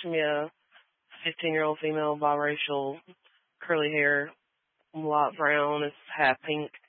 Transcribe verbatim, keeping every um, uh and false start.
Yeah, fifteen-year-old female, biracial, curly hair, light brown, it's half pink.